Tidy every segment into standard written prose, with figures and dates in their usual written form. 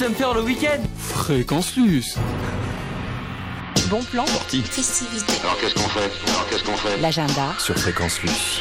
me faire le week-end. Fréquence Luce. Bon plan. Sortie. Festivité. Alors qu'est-ce qu'on fait L'agenda. Sur Fréquence Luce.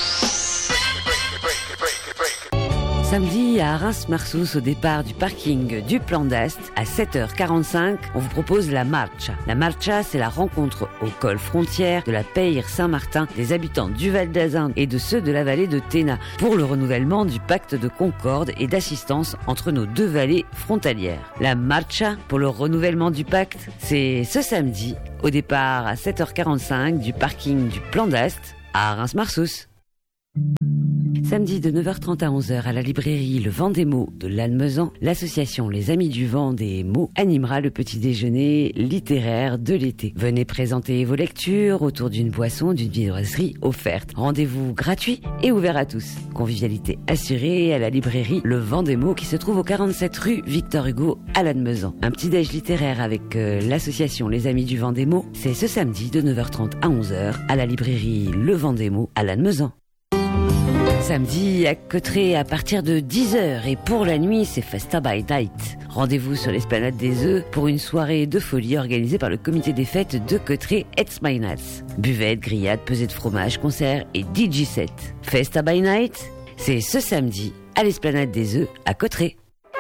Samedi à Reims-Marsous, au départ du parking du Plan d'Est, à 7h45, on vous propose la Marcha. La Marcha, c'est la rencontre au col frontière de la Peyre-Saint-Martin des habitants du Val d'Azun et de ceux de la vallée de Téna pour le renouvellement du pacte de concorde et d'assistance entre nos deux vallées frontalières. La Marcha pour le renouvellement du pacte, c'est ce samedi, au départ à 7h45 du parking du Plan d'Est à Reims-Marsous. Samedi de 9h30 à 11h à la librairie Le Vent des Mots de Lannemezan, l'association Les Amis du Vent des Mots animera le petit déjeuner littéraire de l'été. Venez présenter vos lectures autour d'une boisson d'une viennoiserie offerte. Rendez-vous gratuit et ouvert à tous. Convivialité assurée à la librairie Le Vent des Mots qui se trouve au 47 rue Victor Hugo à Lannemezan. Un petit déj littéraire avec l'association Les Amis du Vent des Mots, c'est ce samedi de 9h30 à 11h à la librairie Le Vent des Mots à Lannemezan. Samedi à Cauterets à partir de 10h et pour la nuit c'est Festa by Night. Rendez-vous sur l'esplanade des Œufs pour une soirée de folie organisée par le comité des fêtes de Cauterets It's My Nuts. Buvette, grillade, pesée de fromage, concert et DJ set. Festa by Night, c'est ce samedi à l'esplanade des Œufs à Cauterets.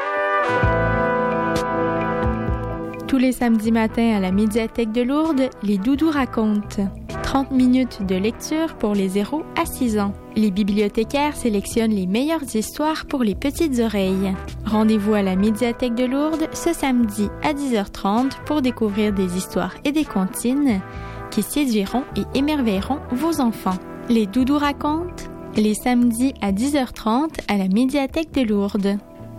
Tous les samedis matins à la médiathèque de Lourdes, les Doudous racontent. 30 minutes de lecture pour les 0 à 6 ans. Les bibliothécaires sélectionnent les meilleures histoires pour les petites oreilles. Rendez-vous à la médiathèque de Lourdes ce samedi à 10h30 pour découvrir des histoires et des comptines qui séduiront et émerveilleront vos enfants. Les Doudous racontent les samedis à 10h30 à la médiathèque de Lourdes.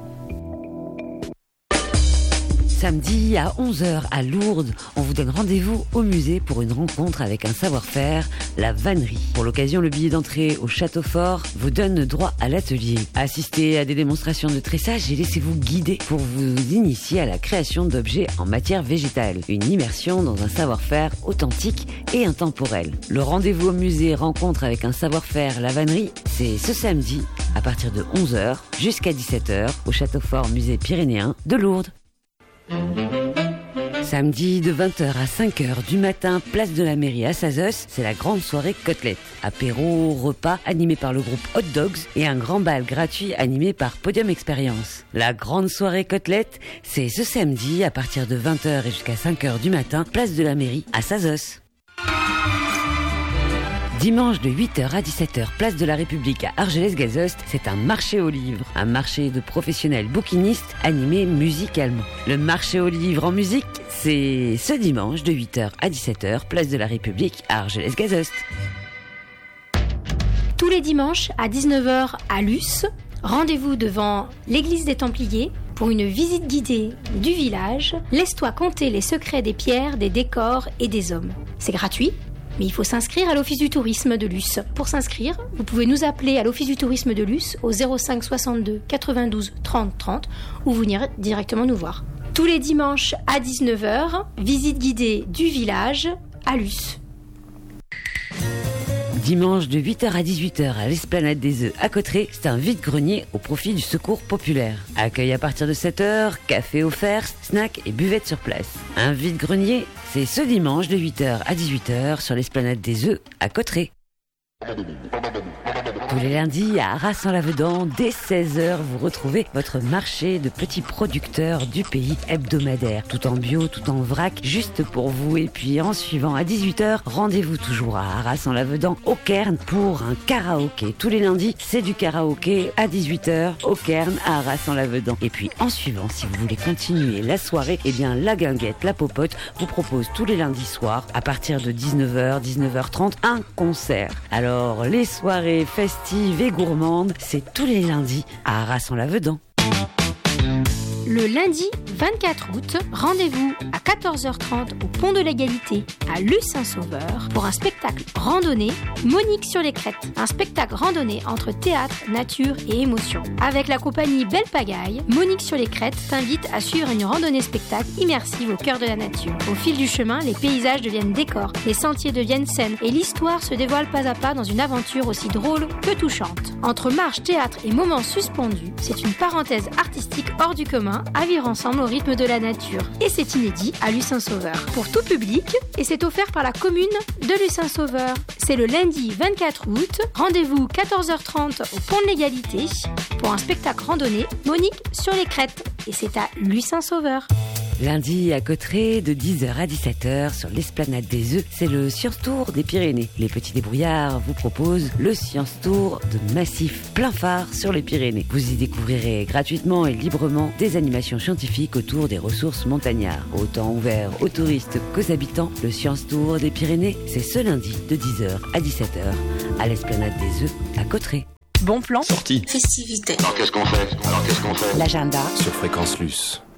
Samedi à 11h à Lourdes, on vous donne rendez-vous au musée pour une rencontre avec un savoir-faire, la vannerie. Pour l'occasion, le billet d'entrée au Château Fort vous donne droit à l'atelier. Assistez à des démonstrations de tressage et laissez-vous guider pour vous initier à la création d'objets en matière végétale. Une immersion dans un savoir-faire authentique et intemporel. Le rendez-vous au musée rencontre avec un savoir-faire, la vannerie, c'est ce samedi à partir de 11h jusqu'à 17h au Château Fort Musée Pyrénéen de Lourdes. Samedi de 20h à 5h du matin, place de la mairie à Sazos, c'est la grande soirée côtelette. Apéro, repas animé par le groupe Hot Dogs et un grand bal gratuit animé par Podium Expérience. La grande soirée côtelette, c'est ce samedi à partir de 20h et jusqu'à 5h du matin, place de la mairie à Sazos. Dimanche de 8h à 17h, place de la République à Argelès-Gazost, c'est un marché aux livres. Un marché de professionnels bouquinistes animé musicalement. Le marché aux livres en musique, c'est ce dimanche de 8h à 17h, place de la République à Argelès-Gazost. Tous les dimanches à 19h à Luce, rendez-vous devant l'église des Templiers pour une visite guidée du village. Laisse-toi conter les secrets des pierres, des décors et des hommes. C'est gratuit. Mais il faut s'inscrire à l'Office du tourisme de Luce. Pour s'inscrire, vous pouvez nous appeler à l'Office du tourisme de Luce au 05 62 92 30 30 ou venir directement nous voir. Tous les dimanches à 19h, visite guidée du village à Luce. Dimanche de 8h à 18h à l'esplanade des Œufs à Cauterets, c'est un vide-grenier au profit du secours populaire. Accueil à partir de 7h, café offert, snack et buvette sur place. Un vide-grenier, c'est ce dimanche de 8h à 18h sur l'esplanade des Œufs à Cauterets. Tous les lundis à Arras-en-Lavedan, dès 16h, vous retrouvez votre marché de petits producteurs du pays hebdomadaire. Tout en bio, tout en vrac, juste pour vous. Et puis en suivant à 18h, rendez-vous toujours à Arras-en-Lavedan, au Cairn, pour un karaoké. Tous les lundis, c'est du karaoké à 18h, au Cairn, à Arras-en-Lavedan. Et puis en suivant, si vous voulez continuer la soirée, eh bien la Guinguette, la Popote, vous propose tous les lundis soirs, à partir de 19h, 19h30, un concert. Alors les soirées festives et gourmandes, c'est tous les lundis à Arras-en-Lavedan. Le lundi 24 août, rendez-vous à 14h30 au Pont de l'Égalité à Luce-Saint-Sauveur pour un spectacle randonnée Monique sur les crêtes. Un spectacle randonnée entre théâtre, nature et émotion. Avec la compagnie Belle Pagaille, Monique sur les crêtes t'invite à suivre une randonnée spectacle immersive au cœur de la nature. Au fil du chemin, les paysages deviennent décors, les sentiers deviennent scènes et l'histoire se dévoile pas à pas dans une aventure aussi drôle que touchante. Entre marche, théâtre et moments suspendus, c'est une parenthèse artistique hors du commun à vivre ensemble au rythme de la nature. Et c'est inédit à Luce-Saint-Sauveur. Pour tout public, et c'est offert par la commune de Luce-Saint-Sauveur. C'est le lundi 24 août, rendez-vous 14h30 au Pont de l'Égalité pour un spectacle randonnée Monique sur les crêtes. Et c'est à Luce-Saint-Sauveur. Lundi à Cauterets, de 10h à 17h sur l'esplanade des Œufs, c'est le Science Tour des Pyrénées. Les petits débrouillards vous proposent le Science Tour de Massif plein phare sur les Pyrénées. Vous y découvrirez gratuitement et librement des animations scientifiques autour des ressources montagnardes. Autant ouvert aux touristes qu'aux habitants, le Science Tour des Pyrénées, c'est ce lundi de 10h à 17h à l'esplanade des Œufs à Cauterets. Bon plan. Sortie. Alors qu'est-ce qu'on fait L'agenda Sur Fréquence Luce.